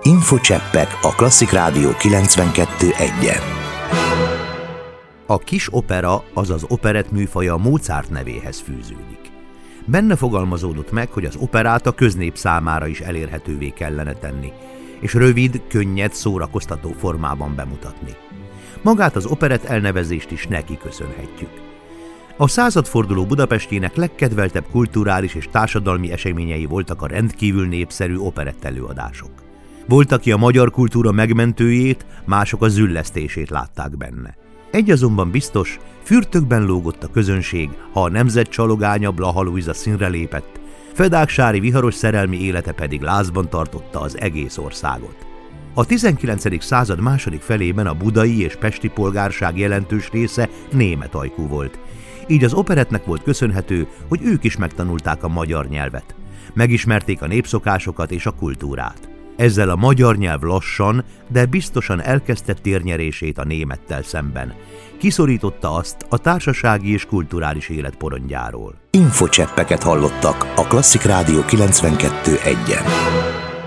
Infocseppek a Klasszik Rádió 92.1-en. A kis opera, azaz operett műfaja Mozart nevéhez fűződik. Benne fogalmazódott meg, hogy az operát a köznép számára is elérhetővé kellene tenni, és rövid, könnyed, szórakoztató formában bemutatni. Magát az operett elnevezést is neki köszönhetjük. A századforduló Budapestének legkedveltebb kulturális és társadalmi eseményei voltak a rendkívül népszerű operett előadások. Volt, aki a magyar kultúra megmentőjét, mások a züllesztését látták benne. Egy azonban biztos, fürtökben lógott a közönség, ha a nemzet csalogánya Blaha Lujza színre lépett, Fedáksári viharos szerelmi élete pedig lázban tartotta az egész országot. A 19. század második felében a budai és pesti polgárság jelentős része német ajkú volt. Így az operettnek volt köszönhető, hogy ők is megtanulták a magyar nyelvet. Megismerték a népszokásokat és a kultúrát. Ezzel a magyar nyelv lassan, de biztosan elkezdte térnyerését a némettel szemben. Kiszorította azt a társasági és kulturális élet porondjáról. Infocseppeket hallottak a Klasszik Rádió 92.1-en.